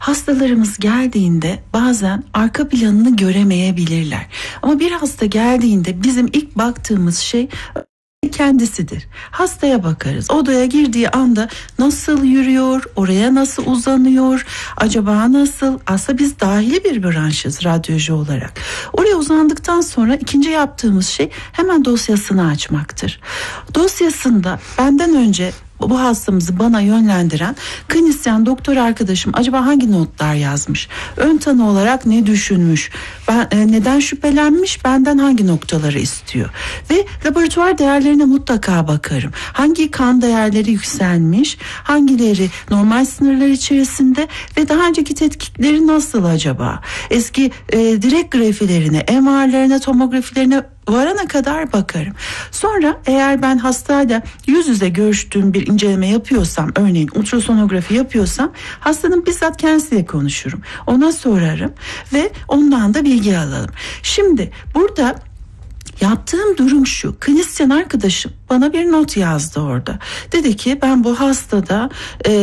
hastalarımız geldiğinde bazen arka planını göremeyebilirler. Ama bir hasta geldiğinde bizim ilk baktığımız şey kendisidir. Hastaya bakarız. Odaya girdiği anda nasıl yürüyor, oraya nasıl uzanıyor, acaba nasıl? Aslında biz dahili bir branşız radyoloji olarak. Oraya uzandıktan sonra ikinci yaptığımız şey hemen dosyasını açmaktır. Dosyasında benden önce bu hastamızı bana yönlendiren klinisyen doktor arkadaşım acaba hangi notlar yazmış? Ön tanı olarak ne düşünmüş? Neden şüphelenmiş? Benden hangi noktaları istiyor? Ve laboratuvar değerlerine mutlaka bakarım. Hangi kan değerleri yükselmiş? Hangileri normal sınırlar içerisinde? Ve daha önceki tetkikleri nasıl acaba? Eski direkt grafilerine, MR'lerine, tomografilerine varana kadar bakarım. Sonra eğer ben hastayla yüz yüze görüştüğüm bir inceleme yapıyorsam, örneğin ultrasonografi yapıyorsam, hastanın bizzat kendisiyle konuşurum. Ona sorarım ve ondan da bilgi alalım. Şimdi burada yaptığım durum şu: klinisyen arkadaşım bana bir not yazdı orada. Dedi ki ben bu hastada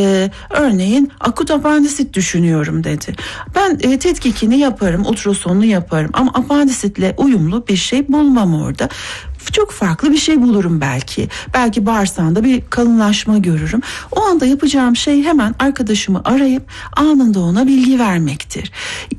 örneğin akut apandisit düşünüyorum dedi. Ben tetkikini yaparım, ultrasonunu yaparım ama apandisitle uyumlu bir şey bulmam orada. Çok farklı bir şey bulurum belki. Belki bağırsağında bir kalınlaşma görürüm. O anda yapacağım şey hemen arkadaşımı arayıp anında ona bilgi vermektir.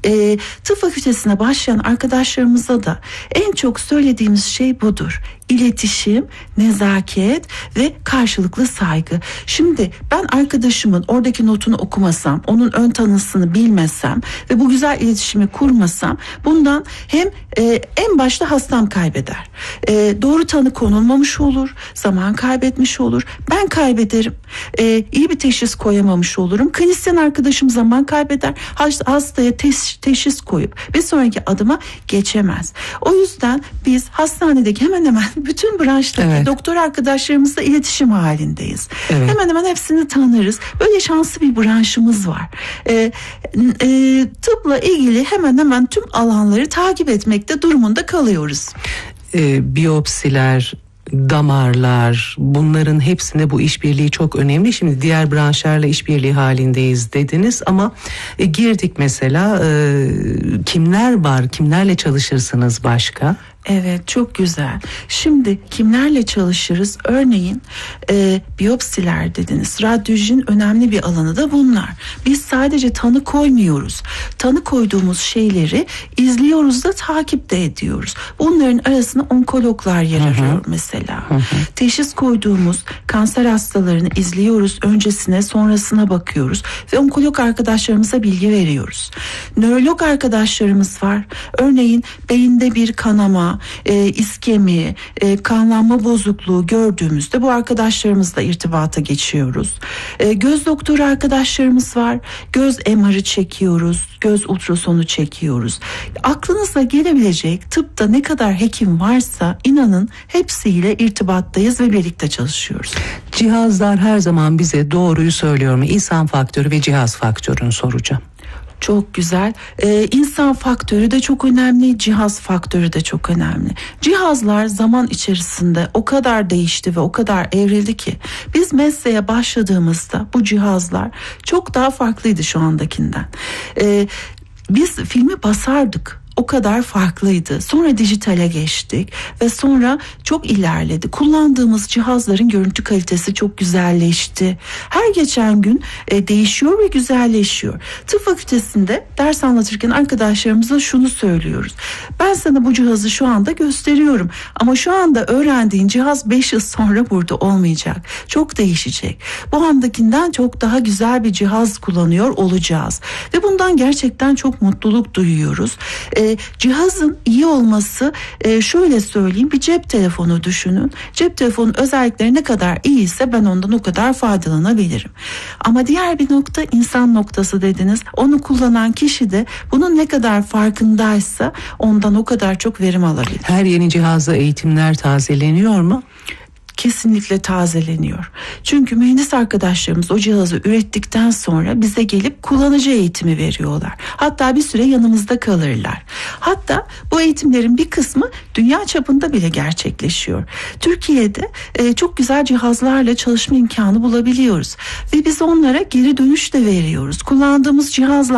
Tıp fakültesine başlayan arkadaşlarımıza da en çok söylediğimiz şey budur: İletişim, nezaket ve karşılıklı saygı. Şimdi ben arkadaşımın oradaki notunu okumasam, onun ön tanısını bilmesem ve bu güzel iletişimi kurmasam, bundan hem en başta hastam kaybeder. Doğru tanı konulmamış olur, zaman kaybetmiş olur, ben kaybederim, iyi bir teşhis koyamamış olurum, klinisyen arkadaşım zaman kaybeder, hastaya teşhis koyup bir sonraki adıma geçemez. O yüzden biz hastanedeki hemen hemen bütün branştaki doktor arkadaşlarımızla iletişim halindeyiz. Evet. Hemen hemen hepsini tanırız. Böyle şanslı bir branşımız var. Tıpla ilgili hemen hemen tüm alanları takip etmekte durumunda kalıyoruz. Biyopsiler, damarlar, bunların hepsinde bu işbirliği çok önemli. Şimdi diğer branşlarla işbirliği halindeyiz dediniz ama girdik mesela, kimler var, kimlerle çalışırsınız başka? Evet, çok güzel. Şimdi kimlerle çalışırız? Örneğin biyopsiler dediniz. Radyolojinin önemli bir alanı da bunlar. Biz sadece tanı koymuyoruz. Tanı koyduğumuz şeyleri izliyoruz da takip de ediyoruz. Bunların arasında onkologlar yer arıyor mesela. Teşhis koyduğumuz kanser hastalarını izliyoruz. Öncesine, sonrasına bakıyoruz ve onkolog arkadaşlarımıza bilgi veriyoruz. Nörolog arkadaşlarımız var. Örneğin beyinde bir kanama, iskemi, kanlanma bozukluğu gördüğümüzde bu arkadaşlarımızla irtibata geçiyoruz. Göz doktoru arkadaşlarımız var. Göz MR'ı çekiyoruz. Göz ultrasonu çekiyoruz. Aklınıza gelebilecek tıpta ne kadar hekim varsa inanın hepsiyle irtibattayız ve birlikte çalışıyoruz. Cihazlar her zaman bize doğruyu söylüyor mu? İnsan faktörü ve cihaz faktörünü soracağım. Çok güzel. İnsan faktörü de çok önemli, cihaz faktörü de çok önemli. Cihazlar zaman içerisinde o kadar değişti ve o kadar evrildi ki biz mesleğe başladığımızda bu cihazlar çok daha farklıydı şu andakinden. Biz filmi basardık. O kadar farklıydı. Sonra dijitale geçtik ve sonra çok ilerledi. Kullandığımız cihazların görüntü kalitesi çok güzelleşti. Her geçen gün değişiyor ve güzelleşiyor. Tıp fakültesinde ders anlatırken arkadaşlarımıza şunu söylüyoruz: ben sana bu cihazı şu anda gösteriyorum ama şu anda öğrendiğin cihaz 5 yıl sonra burada olmayacak. Çok değişecek. Bu andakinden çok daha güzel bir cihaz kullanıyor olacağız. Ve bundan gerçekten çok mutluluk duyuyoruz. Cihazın iyi olması, şöyle söyleyeyim, bir cep telefonu düşünün. Cep telefonu özellikleri ne kadar iyiyse ben ondan o kadar faydalanabilirim. Ama diğer bir nokta insan noktası dediniz. Onu kullanan kişi de bunun ne kadar farkındaysa ondan o kadar çok verim alabilir. Her yeni cihazla eğitimler tazeleniyor mu? Kesinlikle tazeleniyor. Çünkü mühendis arkadaşlarımız o cihazı ürettikten sonra bize gelip kullanıcı eğitimi veriyorlar. Hatta bir süre yanımızda kalırlar. Hatta bu eğitimlerin bir kısmı dünya çapında bile gerçekleşiyor. Türkiye'de çok güzel cihazlarla çalışma imkanı bulabiliyoruz. Ve biz onlara geri dönüş de veriyoruz. Kullandığımız cihazlar